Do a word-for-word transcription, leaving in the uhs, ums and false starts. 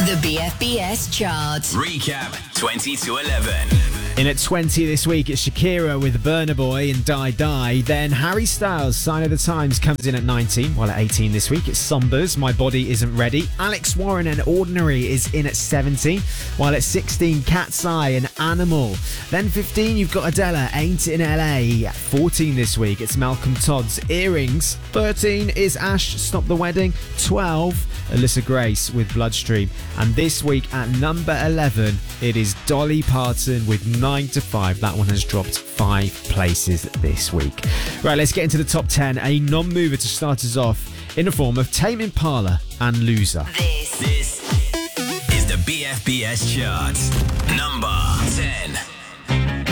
The B F B S chart. Recap twenty to eleven. In at twenty this week, it's Shakira with Burna Boy and Die Die. Then Harry Styles, Sign of the Times, comes in at nineteen. While at eighteen this week, it's Sombers, My Body Isn't Ready. Alex Warren and Ordinary is in at seventeen. While at sixteen, Cat's Eye and Animal. Then fifteen, you've got Adele, Ain't in L A. At fourteen this week, it's Malcolm Todd's Earrings. thirteen is Ash, Stop the Wedding. twelve, Alyssa Grace with Bloodstream. And this week at number eleven, it is Dolly Parton with nine to five. That one has dropped five places this week. Right, let's get into the top ten. A non-mover to start us off in the form of Tame Impala and Loser. This, This is the B F B S chart. Number ten.